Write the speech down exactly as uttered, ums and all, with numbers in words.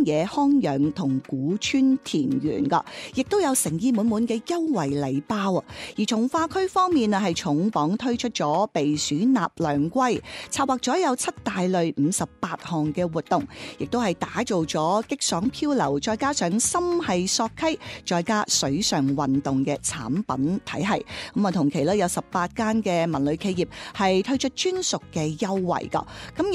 野康養同古村田園噶，亦都有誠意滿滿嘅優惠禮包啊！而從化區方面啊，係重磅推出咗避暑納涼季，策劃咗有七大類五十八項嘅活動，亦都係打造咗激爽漂流，再加上心繫索溪，再加水上運動嘅產品體系。咁啊，同期咧有十八間嘅文旅企業係推出專屬嘅優惠噶。咁